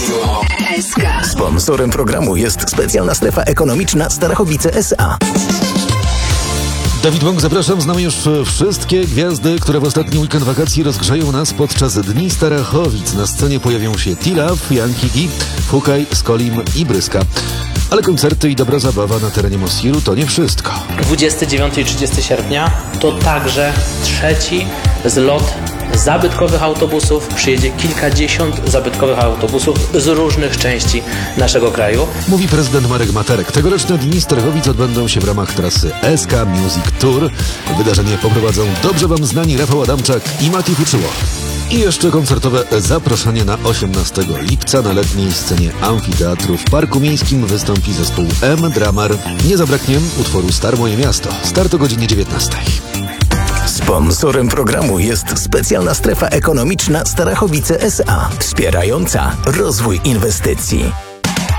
SK. Sponsorem programu jest specjalna strefa ekonomiczna Starachowice S.A. Dawid Bąk, zapraszam. Znamy już wszystkie gwiazdy, które w ostatni weekend wakacji rozgrzeją nas podczas Dni Starachowic. Na scenie pojawią się T-Love, Yankee G, Fukaj, Skolim i Bryska. Ale koncerty i dobra zabawa na terenie Mosiru to nie wszystko. 29 i 30 sierpnia to także trzeci zlot zabytkowych autobusów. Przyjedzie kilkadziesiąt zabytkowych autobusów z różnych części naszego kraju. Mówi prezydent Marek Materek. Tegoroczne Dni Starachowic odbędą się w ramach trasy SK Music Tour. Wydarzenie poprowadzą dobrze wam znani Rafał Adamczak i Mati Fuczyło. I jeszcze koncertowe zaproszenie na 18 lipca na letniej scenie amfiteatru w Parku Miejskim wystąpi zespół M-Dramar. Nie zabraknie utworu Star Moje Miasto. Start o godzinie 19. Sponsorem programu jest specjalna strefa ekonomiczna Starachowice S.A. Wspierająca rozwój inwestycji.